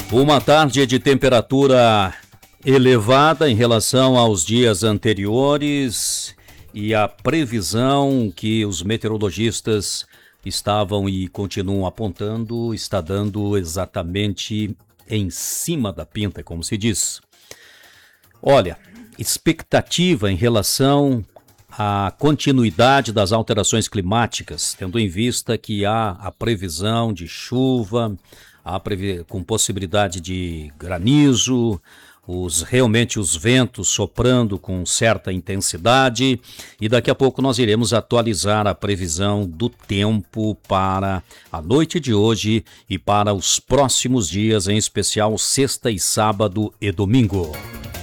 Uma tarde de temperatura elevada em relação aos dias anteriores e a previsão que os meteorologistas estavam e continuam apontando está dando exatamente em cima da pinta, como se diz. Olha, expectativa em relação à continuidade das alterações climáticas, tendo em vista que há a previsão de chuva, com possibilidade de granizo, realmente os ventos soprando com certa intensidade, e daqui a pouco nós iremos atualizar a previsão do tempo para a noite de hoje e para os próximos dias, em especial sexta e sábado e domingo.